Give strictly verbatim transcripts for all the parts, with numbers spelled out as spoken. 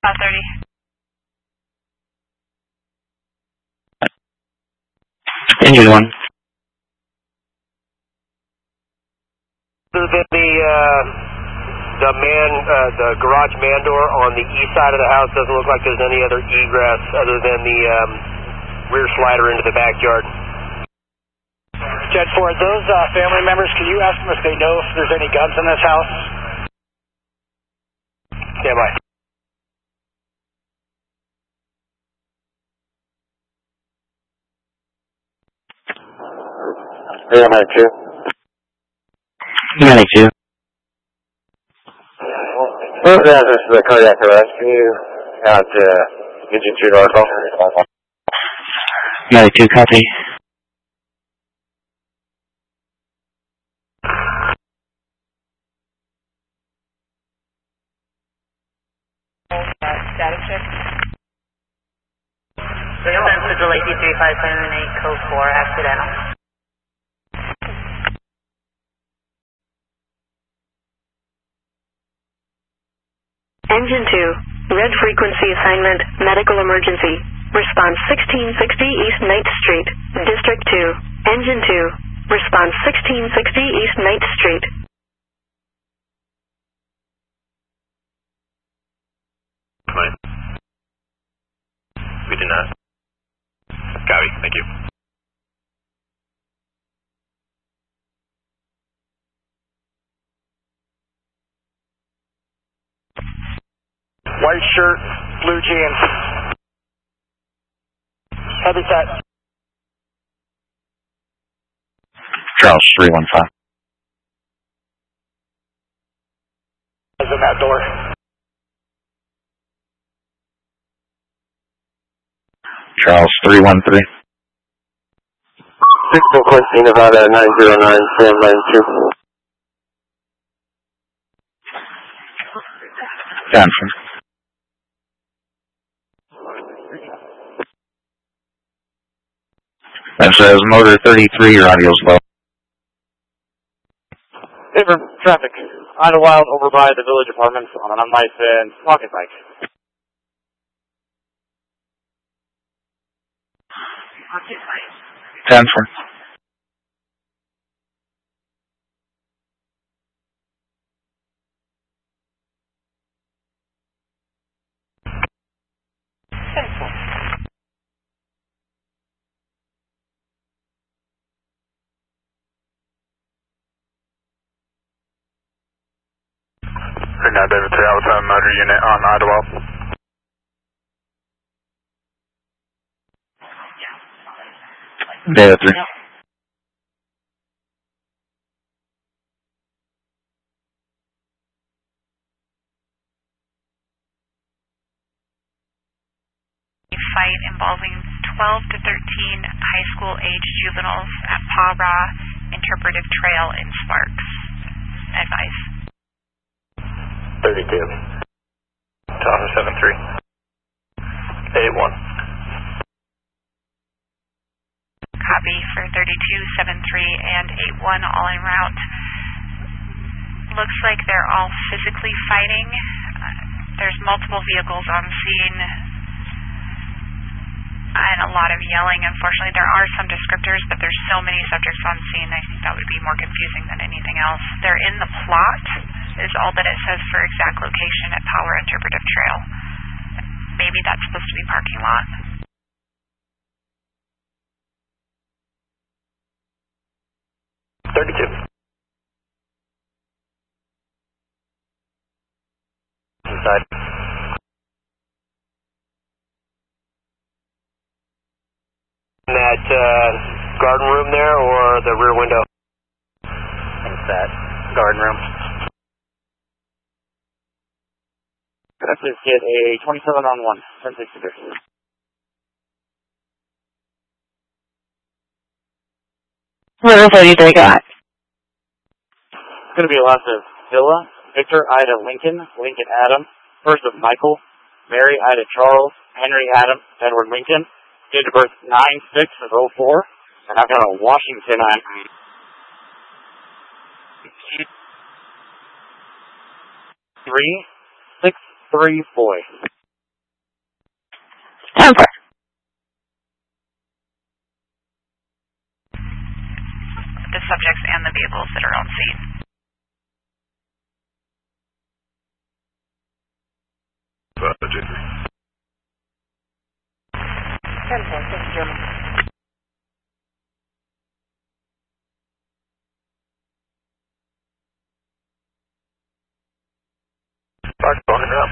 five thirty. Engine one. Other than the uh, the man, uh, the garage man door on the east side of the house, doesn't look like there's any other egress other than the um, rear slider into the backyard. Jet four, those uh, family members, can you ask them if they know if there's any guns in this house? Stand by. Yeah, ninety-two. ninety-two. Well, yeah, this is the cardiac arrest. Can you add uh, engine two to our call? ninety-two, copy. Status check. Real to Lake three five seven eight, code four, accidental. Engine two, red frequency assignment, medical emergency. Response sixteen sixty East Ninth Street, District two. Engine two, response sixteen sixty East Ninth Street. Fine. We do not. Copy, thank you. White shirt, blue jeans. Heavy set. Charles three one five. Is in that door. Charles three one three. six four Quincy, Nevada nine zero nine, Sam ninety-two. Johnson. That says motor thirty-three, your audio's low. Favor, traffic. Idlewild over by the village apartments on an unlicensed pocket bike. Transfer. Now David three Alpha motor unit on Idlewild. David three. Fight involving twelve to thirteen high school age juveniles at Pa-Ra Interpretive Trail in Sparks. Advice. thirty-two. Tahoe seven three. eight one. Copy for thirty-two, seven three, and eight one, all en route. Looks like they're all physically fighting. Uh, there's multiple vehicles on scene and a lot of yelling. Unfortunately, there are some descriptors, but there's so many subjects on scene, I think that would be more confusing than anything else. They're in the plot, is all that it says for exact location at Power Interpretive Trail. Maybe that's supposed to be parking lot. thirty-two. Inside. In that uh, garden room there or the rear window? It's that garden room. Let's just get a twenty-seven on one. ten sixty. What info do they got? It's going to be lots of Villa, Victor, Ida, Lincoln, Lincoln, Adam, first of Michael, Mary, Ida, Charles, Henry, Adam, Edward, Lincoln, date of birth nine six of oh four, and I've got a Washington on three six three four. ten four. The subjects and the vehicles that are on scene. ten four, thank you, German. Start going up.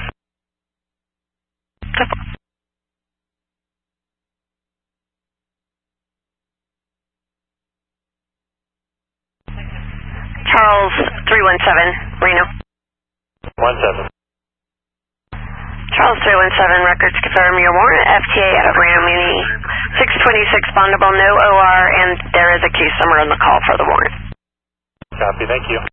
Charles three one seven, Reno. One seven. Charles three one seven, records confirm your warrant, F T A out of Reno Muni, six twenty-six bondable, no O R, and there is a case number on the call for the warrant. Copy, thank you.